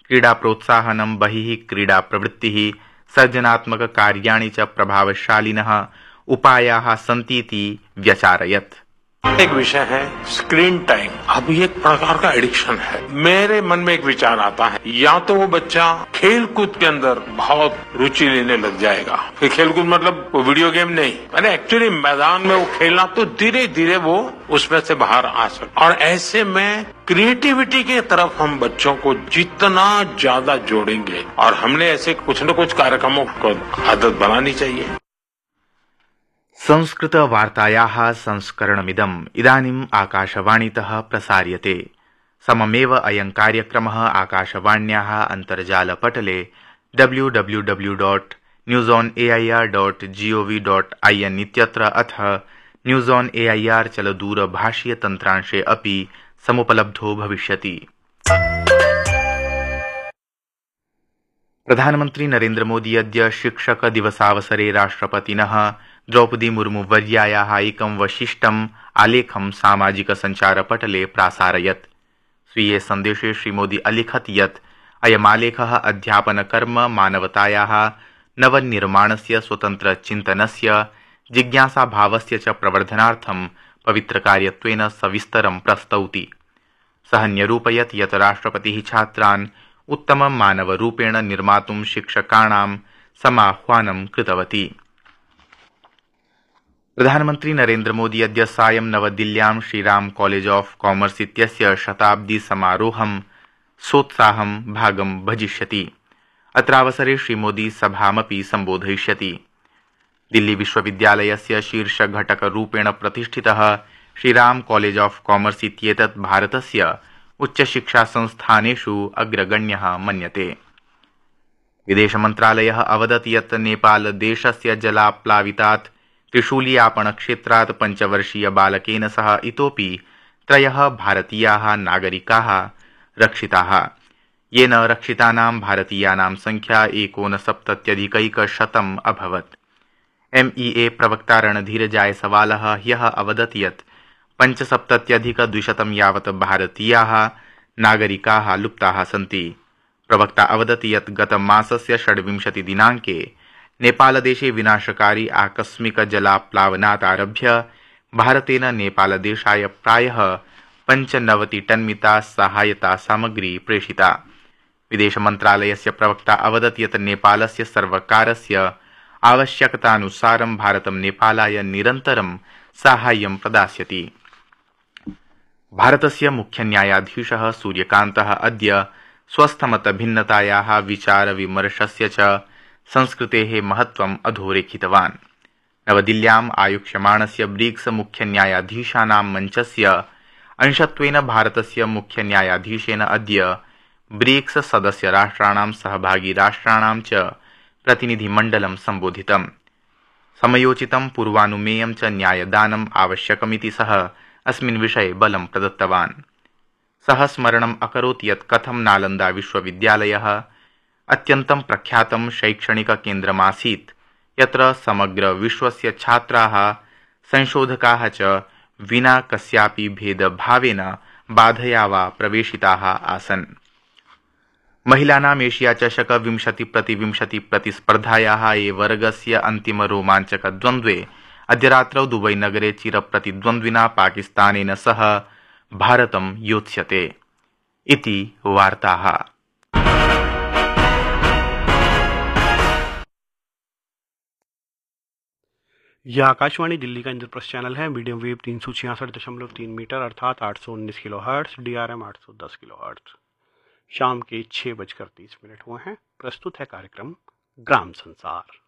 क्रीडा प्रोत्साहनं बहिः क्रीडा प्रवृत्तिः सर्जनात्मक कार्याणि च प्रभावशालिनः उपायाः सन्तीति व्यचारयत्। एक विषय है स्क्रीन टाइम। अब ये एक प्रकार का एडिक्शन है। मेरे मन में एक विचार आता है, या तो वो बच्चा खेल कूद के अंदर बहुत रुचि लेने लग जाएगा। फिर खेल कूद मतलब वो वीडियो गेम नहीं, मैंने एक्चुअली मैदान में वो खेलना, तो धीरे धीरे वो उसमें से बाहर आ सकता। और ऐसे में क्रिएटिविटी की तरफ हम बच्चों को जितना ज्यादा जोड़ेंगे, और हमने ऐसे कुछ न कुछ कार्यक्रमों को आदत बनानी चाहिए। संस्कृतवार्तायाः संस्करणमिदम् इदानीम् आकाशवाणीतः प्रसार्यते। सममेव अयं कार्यक्रमः आकाशवाण्याः अन्तर्जालपटले www.newsonair.gov.in इत्यत्र अथ न्यूज़ ऑन एआईआर चलदूरभाषीयतन्त्रांशे अपि समुपलब्धो भविष्यति। प्रधानमन्त्री नरेन्द्र मोदी अद्य शिक्षक दिवसावसरे राष्ट्रपतिनः द्रौपदी मुर्मू वर्यायाः एकं वशिष्ठम् आलेखं सामाजिक सञ्चारपटले प्रासारयत्। स्वीये सन्देशे श्रीमोदी अलिखत् यत् अयमालेखः अध्यापनकर्म मानवतायाः नवनिर्माणस्य स्वतन्त्रचिन्तनस्य जिज्ञासाभावस्य च प्रवर्धनार्थं पवित्रकार्यत्वेन सविस्तरं प्रस्तौति। सः न्यरूपयत् यत् राष्ट्रपतिः छात्रान् उत्तममानवरूपेण निर्मातुं शिक्षकाणां समाह्वानं कृतवती। प्रधानमन्त्री नरेन्द्र मोदी अद्य सायं नवदिल्ल्यां श्रीराम कॉलेज ऑफ कॉमर्स इत्यस्य शताब्दी समारोहं सोत्साहं भागं भजिष्यति। अत्रावसरे श्रीमोदी सभामपि सम्बोधयिष्यति। दिल्ली विश्वविद्यालयस्य शीर्षघटकरूपेण प्रतिष्ठितः श्रीराम कॉलेज ऑफ कॉमर्स इत्येतत् भारतस्य उच्चशिक्षासंस्थानेषु अग्रगण्यः मन्यते। विदेशमन्त्रालयः अवदत् यत् नेपालदेशस्य जलाप्लावितात् त्रिशूलियापणक्षेत्रात् 5 वर्षीय बालकेन सह इतोपि 3 भारतीयाः नागरिकाः रक्षिताः, येन रक्षितानां भारतीयानां संख्या 69,100 अभवत्। MEA प्रवक्ता रणधीर जायसवालः ह्यः अवदत् यत् 75,200 यावत् भारतीयाः नागरिकाः लुप्ताः सन्ति। प्रवक्ता अवदत् यत् गतमासस्य 26 दिनाङ्के नेपालदेशे विनाशकारी आकस्मिक जलाप्लावनात् आरभ्य भारतेन नेपालदेशाय प्रायः 95 टन्मिता सहायता सामग्री प्रेषिता। विदेशमन्त्रालयस्य प्रवक्ता अवदत् यत् नेपालस्य सर्वकारस्य आवश्यकतानुसारं भारतं नेपालाय निरन्तरं साहाय्यं प्रदास्यति। भारतस्य मुख्यन्यायाधीशः सूर्यकान्तः अद्य स्वस्थमतभिन्नतायाः विचारविमर्शस्य च संस्कृतेः महत्त्वम् अधोरेखितवान्। नवदिल्ल्याम् आयोक्ष्यमाणस्य ब्रिक्स मुख्यन्यायाधीशानां मञ्चस्य अंशत्वेन भारतस्य मुख्यन्यायाधीशेन अद्य ब्रिक्स सदस्यराष्ट्राणां सहभागी राष्ट्राणां च प्रतिनिधिमण्डलं सम्बोधितम्। समयोचितं पूर्वानुमेयं च न्यायदानम् आवश्यकमिति सः अस्मिन् विषये बलं प्रदत्तवान्। सः स्मरणम् अकरोत् यत् कथं नालन्दा विश्वविद्यालयः अत्यन्तं प्रख्यातं शैक्षणिककेन्द्रमासीत्, यत्र समग्र विश्वस्य छात्राः संशोधकाः च विना कस्यापि भेदभावेन बाधया वा प्रवेशिताः आसन्। महिलानाम् एशिया चषक 20x20 प्रतिस्पर्धायाः ए वर्गस्य अन्तिमरोमाञ्चकद्वन्द्वे अद्य रात्रौ दुबईनगरे चिरप्रतिद्वन्द्विना पाकिस्तानेन सह भारतं योत्स्यते। इति वार्ताः। यह आकाशवाणी दिल्ली का इंद्रप्रस्थ चैनल है। मीडियम वेव 366.3 मीटर अर्थात 819 किलोहर्ट्ज, DRM 810 किलोहर्ट्ज। शाम के 6:30 हुए हैं। प्रस्तुत है कार्यक्रम ग्राम संसार।